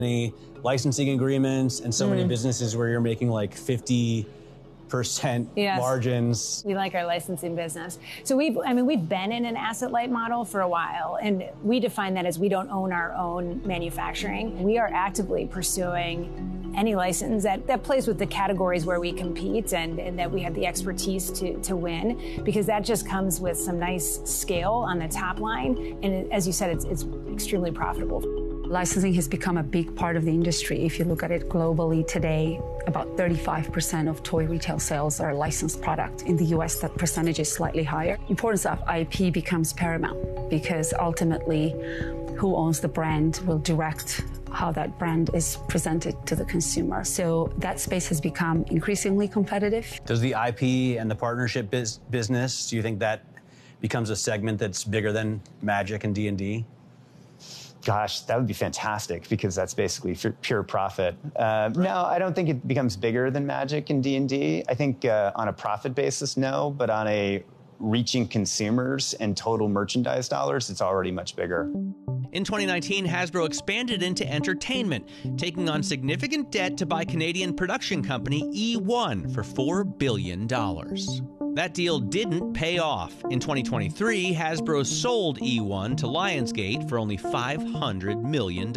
many licensing agreements and so many businesses where you're making like 50% margins. We like our licensing business. So we've been in an asset-light model for a while, and we define that as we don't own our own manufacturing. We are actively pursuing any license that plays with the categories where we compete and that we have the expertise to win, because that just comes with some nice scale on the top line. And as you said, it's extremely profitable. Licensing has become a big part of the industry. If you look at it globally today, about 35% of toy retail sales are licensed product. In the US, that percentage is slightly higher. Importance of IP becomes paramount because ultimately who owns the brand will direct how that brand is presented to the consumer. So that space has become increasingly competitive. Does the IP and the partnership business, do you think that becomes a segment that's bigger than Magic and D&D? Gosh, that would be fantastic because that's basically pure profit. No, I don't think it becomes bigger than Magic and D&D. I think on a profit basis, no, but on a reaching consumers and total merchandise dollars, it's already much bigger. In 2019, Hasbro expanded into entertainment, taking on significant debt to buy Canadian production company eOne for $4 billion. That deal didn't pay off. In 2023, Hasbro sold eOne to Lionsgate for only $500 million.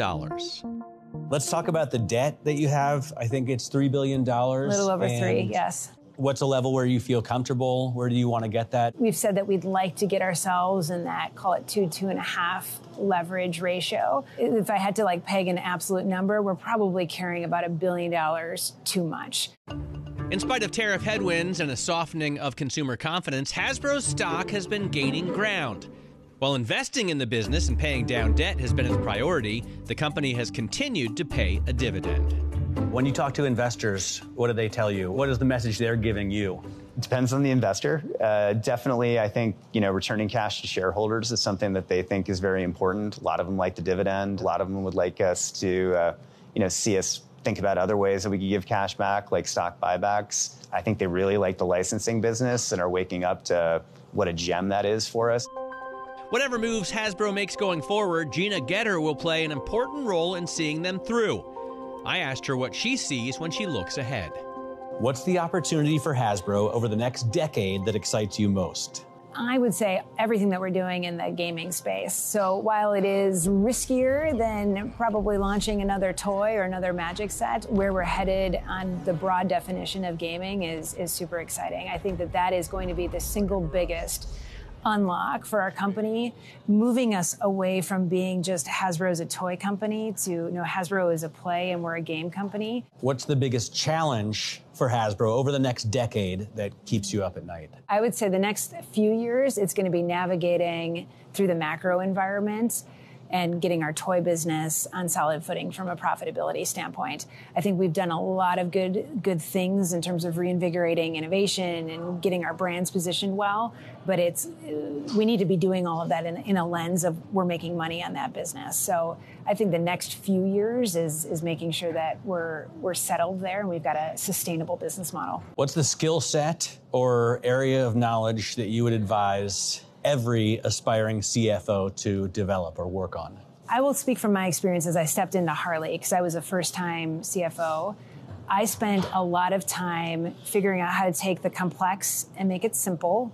Let's talk about the debt that you have. I think it's $3 billion. A little over three, yes. What's a level where you feel comfortable? Where do you want to get that? We've said that we'd like to get ourselves in that, call it 2.5 leverage ratio. If I had to peg an absolute number, we're probably carrying about $1 billion too much. In spite of tariff headwinds and a softening of consumer confidence, Hasbro's stock has been gaining ground. While investing in the business and paying down debt has been its priority, the company has continued to pay a dividend. When you talk to investors, what do they tell you? What is the message they're giving you? It depends on the investor. Definitely, I think, returning cash to shareholders is something that they think is very important. A lot of them like the dividend. A lot of them would like us to, see us think about other ways that we could give cash back, like stock buybacks. I think they really like the licensing business and are waking up to what a gem that is for us. Whatever moves Hasbro makes going forward, Gina Getter will play an important role in seeing them through. I asked her what she sees when she looks ahead. What's the opportunity for Hasbro over the next decade that excites you most? I would say everything that we're doing in the gaming space. So while it is riskier than probably launching another toy or another Magic set, where we're headed on the broad definition of gaming is super exciting. I think that is going to be the single biggest unlock for our company, moving us away from being just Hasbro is a toy company to Hasbro is a play and we're a game company. What's the biggest challenge for Hasbro over the next decade that keeps you up at night? I would say the next few years, it's going to be navigating through the macro environment and getting our toy business on solid footing from a profitability standpoint. I think we've done a lot of good things in terms of reinvigorating innovation and getting our brands positioned well, but we need to be doing all of that in a lens of we're making money on that business. So I think the next few years is making sure that we're settled there and we've got a sustainable business model. What's the skill set or area of knowledge that you would advise every aspiring CFO to develop or work on? I will speak from my experience as I stepped into Harley because I was a first-time CFO. I spent a lot of time figuring out how to take the complex and make it simple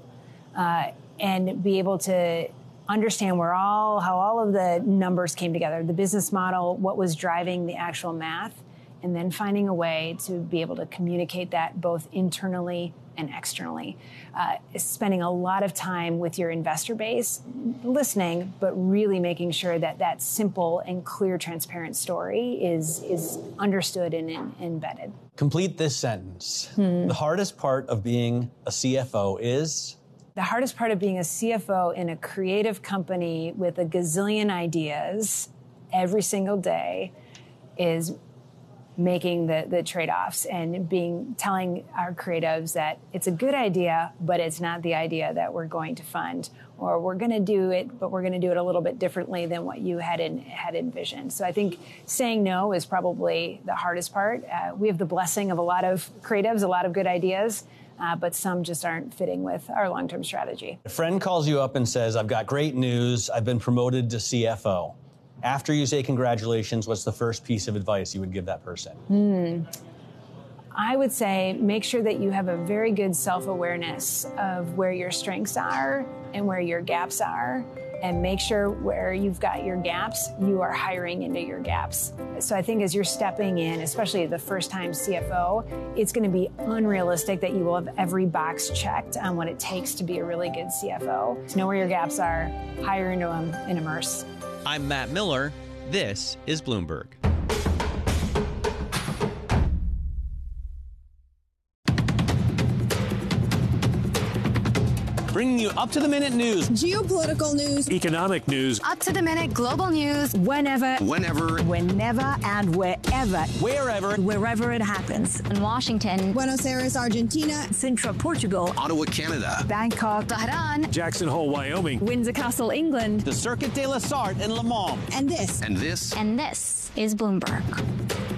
and be able to understand how all of the numbers came together, the business model, what was driving the actual math, and then finding a way to be able to communicate that both internally and externally. Spending a lot of time with your investor base, listening, but really making sure that simple and clear, transparent story is understood and embedded. Complete this sentence. The hardest part of being a CFO is? The hardest part of being a CFO in a creative company with a gazillion ideas every single day is making the trade-offs and telling our creatives that it's a good idea, but it's not the idea that we're going to fund, or we're going to do it, but we're going to do it a little bit differently than what you had envisioned. So I think saying no is probably the hardest part. We have the blessing of a lot of creatives, a lot of good ideas, but some just aren't fitting with our long-term strategy. A friend calls you up and says, I've got great news. I've been promoted to CFO. After you say congratulations, what's the first piece of advice you would give that person? I would say make sure that you have a very good self-awareness of where your strengths are and where your gaps are, and make sure where you've got your gaps, you are hiring into your gaps. So I think as you're stepping in, especially the first time CFO, it's going to be unrealistic that you will have every box checked on what it takes to be a really good CFO. So know where your gaps are, hire into them, and immerse. I'm Matt Miller. This is Bloomberg. Bringing you up-to-the-minute news. Geopolitical news. Economic news. Up-to-the-minute global news. Whenever, and wherever it happens. In Washington. Buenos Aires, Argentina. Sintra, Portugal. Ottawa, Canada. Bangkok. Tehran. Jackson Hole, Wyoming. Windsor Castle, England. The Circuit de la Sarthe in Le Mans. And this And this is Bloomberg.